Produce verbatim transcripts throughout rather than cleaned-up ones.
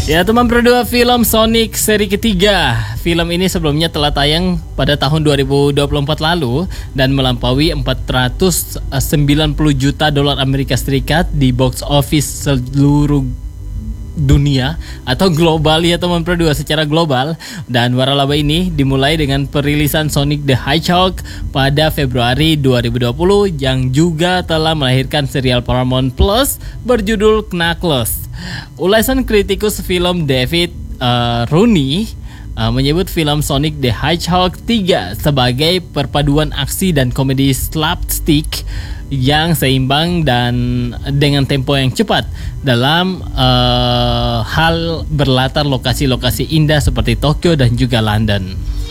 Ya teman berdua, film Sonic seri ketiga. Film ini sebelumnya telah tayang pada tahun dua ribu dua puluh empat lalu dan melampaui empat ratus sembilan puluh juta dolar Amerika Serikat di box office seluruh dunia atau global ya teman berdua, secara global. Dan waralaba ini dimulai dengan perilisan Sonic the Hedgehog pada Februari dua ribu dua puluh yang juga telah melahirkan serial Paramount Plus berjudul Knuckles. Ulasan kritikus film David uh, Rooney uh, menyebut film Sonic the Hedgehog tiga sebagai perpaduan aksi dan komedi slapstick yang seimbang dan dengan tempo yang cepat dalam uh, hal berlatar lokasi-lokasi indah seperti Tokyo dan juga London.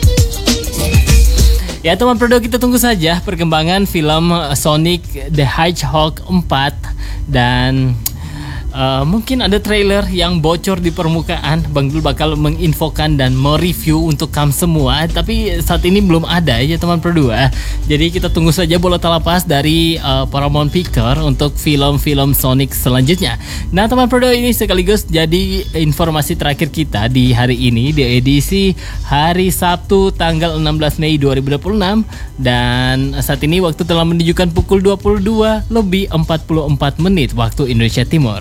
Ya teman produk, kita tunggu saja perkembangan film Sonic the Hedgehog empat dan Uh, mungkin ada trailer yang bocor di permukaan. Bang Dul bakal menginfokan dan mereview untuk kamu semua, tapi saat ini belum ada ya teman berdua. Jadi kita tunggu saja bola talapas dari uh, Paramount Picture untuk film-film Sonic selanjutnya. Nah teman berdua, ini sekaligus jadi informasi terakhir kita di hari ini, di edisi hari Sabtu tanggal enam belas Mei dua ribu dua puluh enam. Dan saat ini waktu telah menunjukkan pukul dua puluh dua lebih empat puluh empat menit waktu Indonesia Timur.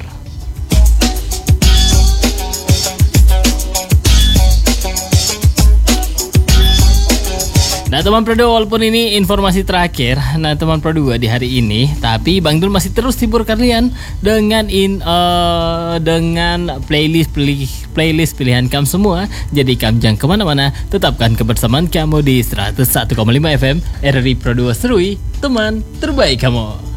Nah teman Pro, walaupun ini informasi terakhir, nah teman Pro dua di hari ini, tapi Bang Dul masih terus hibur kalian dengan in uh, dengan playlist pilih, playlist pilihan kamu semua. Jadi kamu jangan kemana-mana, tetapkan kebersamaan kamu di seratus satu koma lima F M R R I Pro dua Serui, teman terbaik kamu.